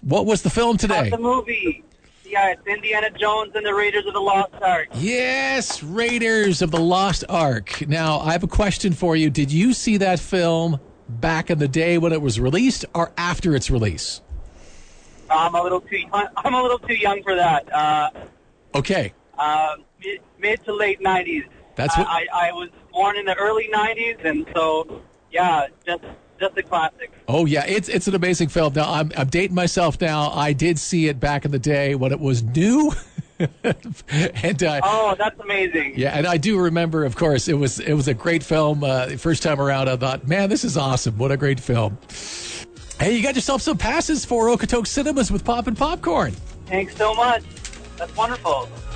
What was the film today? The movie. Yeah, it's Indiana Jones and the Raiders of the Lost Ark. Yes, Raiders of the Lost Ark. Now, I have a question for you. Did you see that film back in the day when it was released or after its release? I'm a little too young for that. Okay. Mid to late 90s. That's what I was born in the early 90s, and so, yeah, just a classic. Oh, yeah, it's an amazing film. Now, I'm dating myself now. I did see it back in the day when it was new. And oh, that's amazing. Yeah, and I do remember, of course, it was a great film. The first time around, I thought, man, this is awesome. What a great film. Hey, you got yourself some passes for Okotoks Cinemas with Pop and Popcorn. Thanks so much. That's wonderful.